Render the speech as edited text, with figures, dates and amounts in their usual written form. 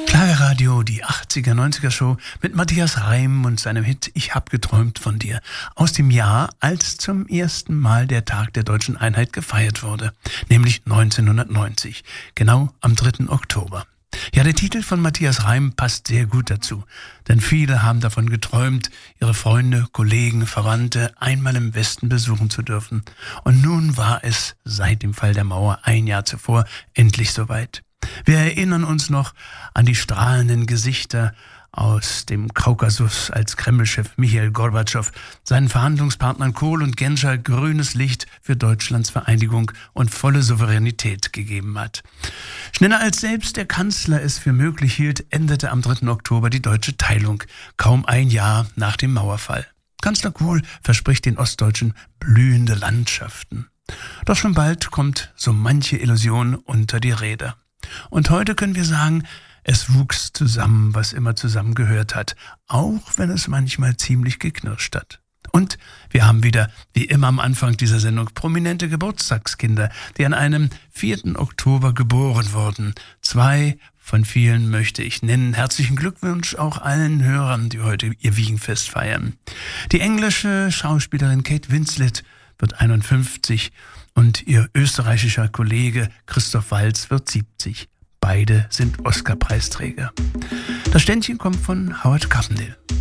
Schlagerradio, die 80er, 90er Show mit Matthias Reim und seinem Hit Ich hab geträumt von dir. Aus dem Jahr, als zum ersten Mal der Tag der Deutschen Einheit gefeiert wurde. Nämlich 1990. Genau am 3. Oktober. Ja, der Titel von Matthias Reim passt sehr gut dazu. Denn viele haben davon geträumt, ihre Freunde, Kollegen, Verwandte einmal im Westen besuchen zu dürfen. Und nun war es seit dem Fall der Mauer ein Jahr zuvor endlich soweit. Wir erinnern uns noch an die strahlenden Gesichter aus dem Kaukasus, als Kremlchef Michail Gorbatschow seinen Verhandlungspartnern Kohl und Genscher grünes Licht für Deutschlands Vereinigung und volle Souveränität gegeben hat. Schneller als selbst der Kanzler es für möglich hielt, endete am 3. Oktober die deutsche Teilung, kaum ein Jahr nach dem Mauerfall. Kanzler Kohl verspricht den Ostdeutschen blühende Landschaften. Doch schon bald kommt so manche Illusion unter die Räder. Und heute können wir sagen, es wuchs zusammen, was immer zusammengehört hat, auch wenn es manchmal ziemlich geknirscht hat. Und wir haben wieder, wie immer am Anfang dieser Sendung, prominente Geburtstagskinder, die an einem 4. Oktober geboren wurden. 2 von vielen möchte ich nennen. Herzlichen Glückwunsch auch allen Hörern, die heute ihr Wiegenfest feiern. Die englische Schauspielerin Kate Winslet wird 51 und ihr österreichischer Kollege Christoph Waltz wird 70. Beide sind Oscar-Preisträger. Das Ständchen kommt von Howard Carpendale.